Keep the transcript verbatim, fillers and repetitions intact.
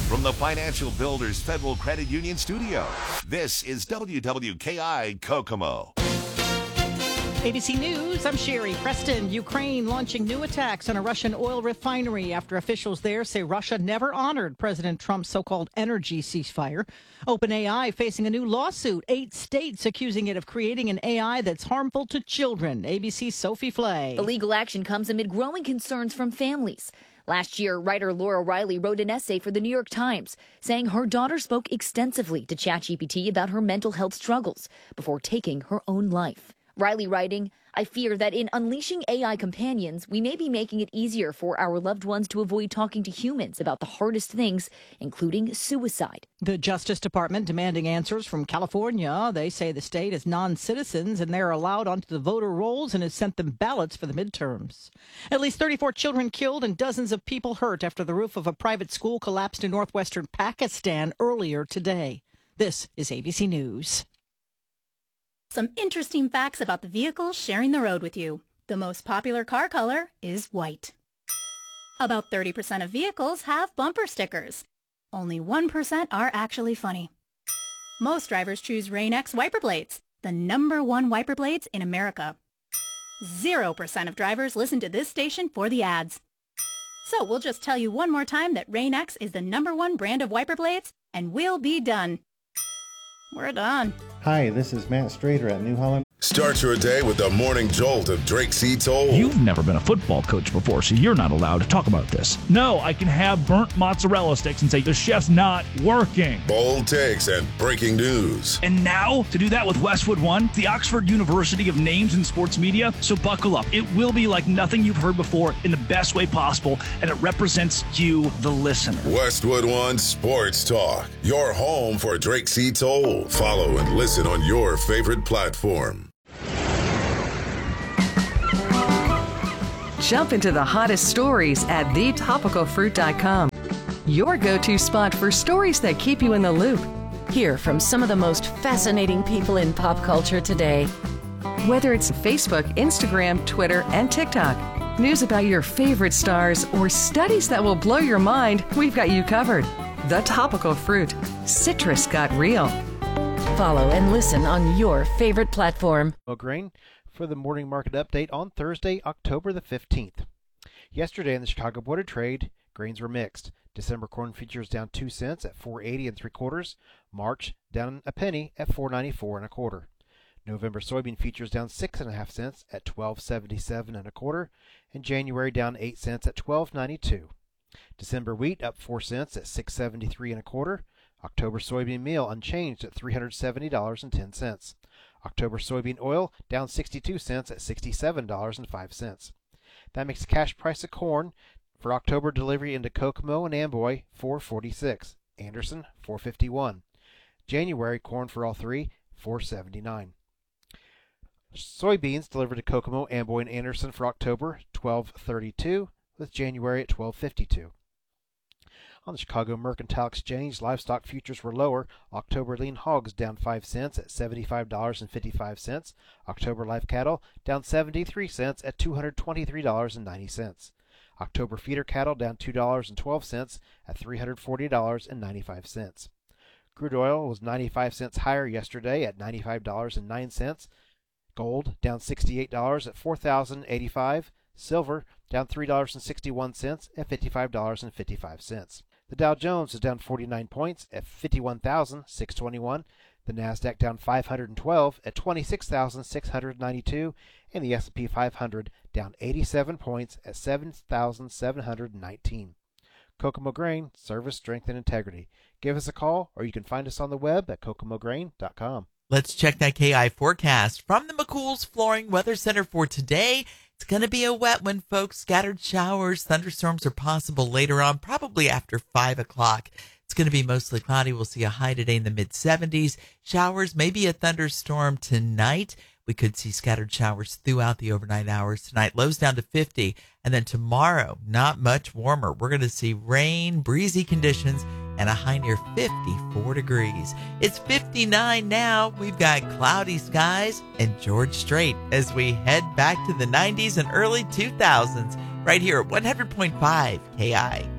From the Financial Builders Federal Credit Union studio, this is W W K I Kokomo. A B C News, I'm Sherry Preston. Ukraine launching new attacks on a Russian oil refinery after officials there say Russia never honored President Trump's so-called energy ceasefire. OpenAI facing a new lawsuit. Eight states accusing it of creating an A I that's harmful to children. A B C's Sophie Flay. The legal action comes amid growing concerns from families. Last year, writer Laura Riley wrote an essay for the New York Times saying her daughter spoke extensively to ChatGPT about her mental health struggles before taking her own life. Riley writing, I fear that in unleashing A I companions, we may be making it easier for our loved ones to avoid talking to humans about the hardest things, including suicide. The Justice Department demanding answers from California. They say the state is non-citizens and they're allowed onto the voter rolls and has sent them ballots for the midterms. At least thirty-four children killed and dozens of people hurt after the roof of a private school collapsed in northwestern Pakistan earlier today. This is A B C News. Some interesting facts about the vehicles sharing the road with you. The most popular car color is white. About thirty percent of vehicles have bumper stickers. Only one percent are actually funny. Most drivers choose Rain-X wiper blades, the number one wiper blades in America. Zero percent of drivers listen to this station for the ads. So we'll just tell you one more time that Rain-X is the number one brand of wiper blades, and we'll be done. We're done. Hi, this is Matt Strader at New Holland. Start your day with the morning jolt of Drake C. Toll. You've never been a football coach before, so you're not allowed to talk about this. No, I can have burnt mozzarella sticks and say the chef's not working. Bold takes and breaking news. And now, to do that with Westwood One, the Oxford University of Names in Sports Media. So buckle up. It will be like nothing you've heard before in the best way possible, and it represents you, the listener. Westwood One Sports Talk, your home for Drake C. Toll. Follow and listen on your favorite platform. Jump into the hottest stories at the topical fruit dot com. Your go-to spot for stories that keep you in the loop. Hear from some of the most fascinating people in pop culture today. Whether it's Facebook, Instagram, Twitter, and TikTok, news about your favorite stars, or studies that will blow your mind, we've got you covered. The Topical Fruit. Citrus got real. Follow and listen on your favorite platform. Grain for the morning market update on Thursday, October the fifteenth. Yesterday in the Chicago Board of Trade, grains were mixed. December corn futures down two cents at four eighty and three quarters. March down a penny at four ninety-four and a quarter. November soybean futures down six and a half cents at twelve seventy-seven and a quarter, and January down eight cents at twelve ninety-two. December wheat up four cents at six seventy-three and a quarter. October soybean meal unchanged at three hundred seventy dollars and ten cents. October soybean oil down sixty-two cents at sixty-seven dollars and five cents. That makes the cash price of corn for October delivery into Kokomo and Amboy four forty-six, Anderson four fifty-one. January corn for all three four seventy-nine. Soybeans delivered to Kokomo, Amboy, and Anderson for October twelve thirty-two, with January at twelve fifty-two. On the Chicago Mercantile Exchange, livestock futures were lower. October lean hogs down five cents at seventy-five dollars and fifty-five cents. October live cattle down seventy-three cents at two hundred twenty-three dollars and ninety cents. October feeder cattle down two dollars and twelve cents at three hundred forty dollars and ninety-five cents. Crude oil was ninety-five cents higher yesterday at ninety-five dollars and nine cents. Gold down sixty-eight dollars at four thousand eighty-five dollars. Silver down three dollars and sixty-one cents at fifty-five dollars and fifty-five cents. The Dow Jones is down forty-nine points at fifty-one thousand six hundred twenty-one. The Nasdaq down five hundred twelve at twenty-six thousand six hundred ninety-two, and the S and P five hundred down eighty-seven points at seven thousand seven hundred nineteen. Kokomo Grain, service, strength, and integrity. Give us a call, or you can find us on the web at kokomo grain dot com. Let's check that K I forecast from the McCool's Flooring Weather Center for today. It's going to be a wet one, folks. Scattered showers, thunderstorms are possible later on, probably after five o'clock. It's going to be mostly cloudy. We'll see a high today in the mid seventies. Showers, maybe a thunderstorm tonight. We could see scattered showers throughout the overnight hours tonight. Lows down to fifty. And then tomorrow, not much warmer. We're going to see rain, breezy conditions, and a high near fifty-four degrees. It's fifty-nine now. We've got cloudy skies and George Strait as we head back to the nineties and early two thousands right here at one hundred point five K I.